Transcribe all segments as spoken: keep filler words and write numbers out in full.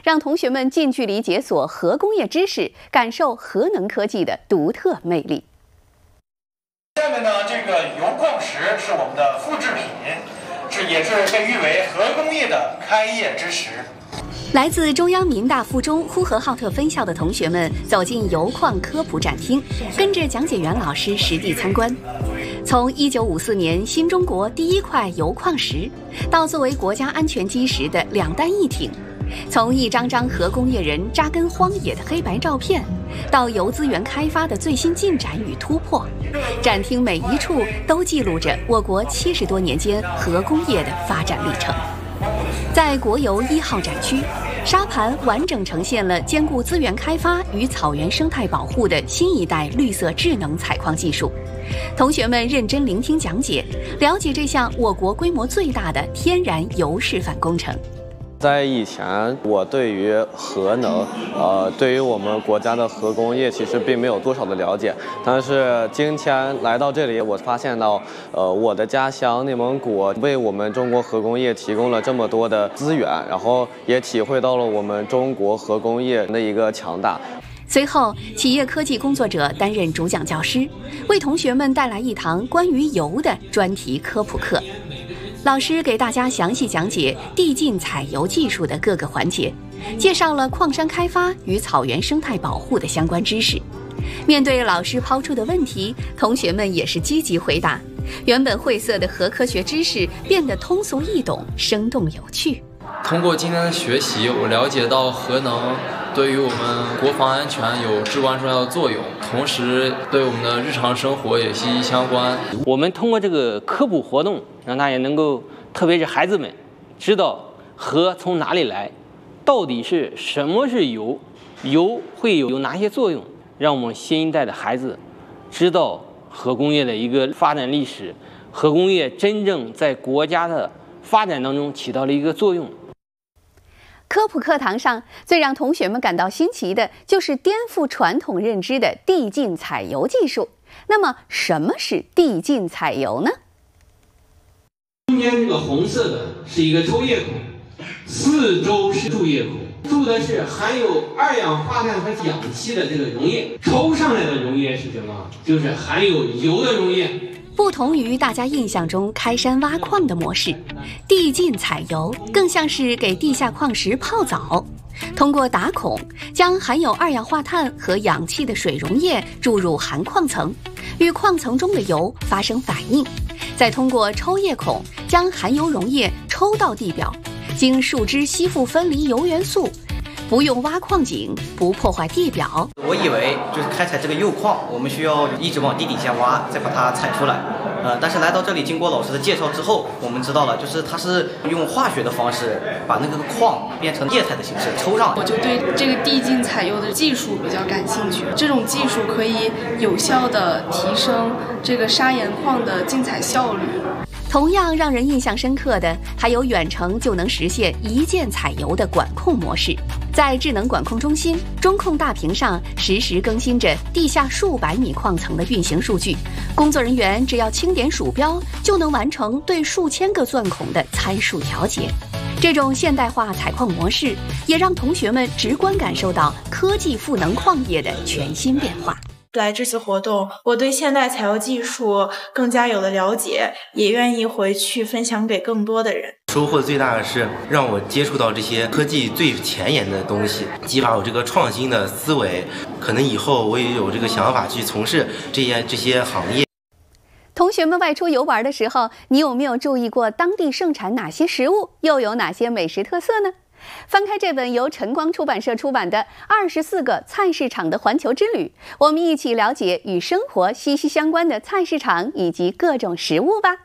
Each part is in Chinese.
让同学们近距离解锁核工业知识，感受核能科技的独特魅力。 下面呢，这个铀矿石是我们的复制品，是也是被誉为核工业的开业之时。 来自中央民大附中呼和浩特分校的同学们走进铀矿科普展厅，跟着讲解员老师实地参观。从一九五四年新中国第一块铀矿石，到作为国家安全基石的两弹一挺；从一张张核工业人扎根荒野的黑白照片，到铀资源开发的最新进展与突破，展厅每一处都记录着我国七十多年间核工业的发展历程。 在国油一号展区，沙盘完整呈现了兼顾资源开发与草原生态保护的新一代绿色智能采矿技术。同学们认真聆听讲解，了解这项我国规模最大的天然铀示范工程。 在以前，我对于核能，呃，对于我们国家的核工业，其实并没有多少的了解。但是今天来到这里，我发现到，呃，我的家乡内蒙古为我们中国核工业提供了这么多的资源，然后也体会到了我们中国核工业的一个强大。 随后，企业科技工作者担任主讲教师，为同学们带来一堂关于铀的专题科普课。 老师给大家详细讲解递进采铀技术的各个环节，介绍了矿山开发与草原生态保护的相关知识。面对老师抛出的问题，同学们也是积极回答，原本晦涩的核科学知识变得通俗易懂、生动有趣。 通过今天的学习，我了解到核能对于我们国防安全有至关重要的作用，同时对我们的日常生活也息息相关。 我们通过这个科普活动，让大家能够，特别是孩子们，知道核从哪里来，到底是什么是铀，铀会有有哪些作用，让我们新一代的孩子知道核工业的一个发展历史，核工业真正在国家的发展当中起到了一个作用。 科普课堂上，最让同学们感到新奇的就是颠覆传统认知的递进采铀技术。那么，什么是递进采铀呢？ 中间这个红色的是一个抽液孔，四周是注液孔，注的是含有二氧化碳和氧气的这个溶液，抽上来的溶液是什么？就是含有铀的溶液。 不同于大家印象中开山挖矿的模式，递进采铀更像是给地下矿石泡澡。通过打孔，将含有二氧化碳和氧气的水溶液注入含矿层，与矿层中的铀发生反应，再通过抽液孔将含铀溶液抽到地表，经树枝吸附分离铀元素。 不用挖矿井，不破坏地表。 我以为就是开采这个铀矿，我们需要一直往地底下挖，再把它采出来。呃，但是来到这里，经过老师的介绍之后，我们知道了，就是它是用化学的方式把那个矿变成液态的形式抽上来。 我就对这个递进采铀的技术比较感兴趣。这种技术可以有效地提升这个砂岩矿的竞采效率。 同样让人印象深刻的，还有远程就能实现一键采铀的管控模式。在智能管控中心中控大屏上，实时更新着地下数百米矿层的运行数据。工作人员只要轻点鼠标，就能完成对数千个钻孔的参数调节。这种现代化采矿模式，也让同学们直观感受到科技赋能矿业的全新变化。 来这次活动，我对现代采铀技术更加有了了解，也愿意回去分享给更多的人。 收获最大的是让我接触到这些科技最前沿的东西，激发我这个创新的思维。可能以后我也有这个想法去从事这些这些行业。 同学们外出游玩的时候，你有没有注意过当地盛产哪些食物，又有哪些美食特色呢？ 翻开这本由晨光出版社出版的《二十四个菜市场的环球之旅》，我们一起了解与生活息息相关的菜市场以及各种食物吧。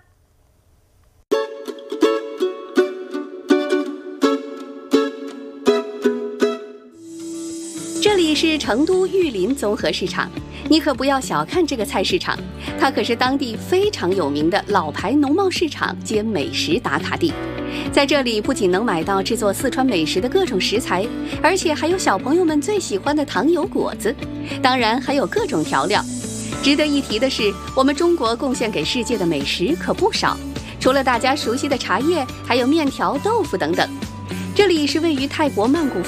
这里是成都玉林综合市场，你可不要小看这个菜市场，它可是当地非常有名的老牌农贸市场兼美食打卡地。 在这里不仅能买到制作四川美食的各种食材，而且还有小朋友们最喜欢的糖油果子，当然还有各种调料。值得一提的是，我们中国贡献给世界的美食可不少，除了大家熟悉的茶叶，还有面条、豆腐等等。这里是位于泰国曼谷